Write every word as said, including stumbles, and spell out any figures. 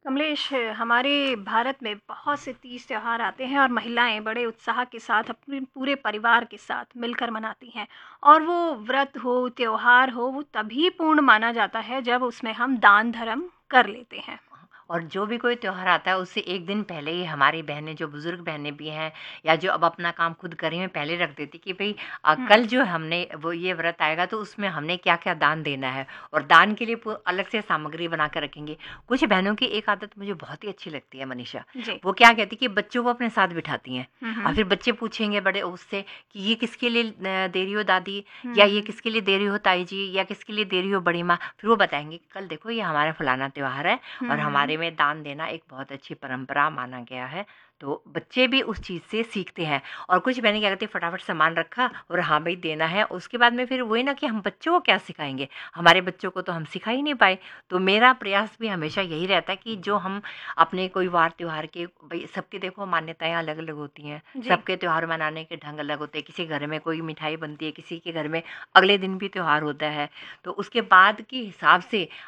कमलेश, हमारे भारत में बहुत से तीज त्योहार आते हैं और महिलाएं बड़े उत्साह के साथ अपने पूरे परिवार के साथ मिलकर मनाती हैं। और वो व्रत हो, त्योहार हो, वो तभी पूर्ण माना जाता है जब उसमें हम दान धर्म कर लेते हैं। और जो भी कोई त्योहार आता है उससे एक दिन पहले ही हमारी बहनें, जो बुजुर्ग बहनें भी हैं या जो अब अपना काम खुद करें में पहले रख देती कि भाई अ, हम्म। कल जो हमने वो ये व्रत आएगा तो उसमें हमने क्या क्या दान देना है, और दान के लिए पू- अलग से सामग्री बना कर रखेंगे। कुछ बहनों की एक आदत मुझे बहुत ही अच्छी लगती है मनीषा। जी। वो क्या कहती कि बच्चों को अपने साथ बिठाती हैं, और हम्म। फिर बच्चे पूछेंगे बड़े उससे कि ये किसके लिए अ, दे रही हो दादी, या ये हम्म। किसके लिए दे रही हो ताई जी, या किसके लिए दे रही हो बड़ी माँ। फिर वो बताएंगे कि कल देखो ये हमारा फलाना त्योहार है और हम्म। हमारे में दान देना एक बहुत अच्छी परंपरा माना गया है। तो बच्चे भी उस चीज़ से सीखते हैं। और कुछ बहनें क्या करती हैं, फटाफट सामान रखा और हाँ भाई देना है, उसके बाद में फिर वही ना कि हम बच्चों को क्या सिखाएंगे, हमारे बच्चों को तो हम सिखा ही नहीं पाए। तो मेरा प्रयास भी हमेशा यही रहता है कि जो हम अपने कोई वार त्योहार के, भाई सबकी देखो मान्यताएं अलग अलग होती हैं, जी। सबके त्यौहार मनाने के ढंग अलग होते हैं। किसी घर में कोई मिठाई बनती है, किसी के घर में अगले दिन भी त्यौहार होता है। तो उसके बाद के हिसाब से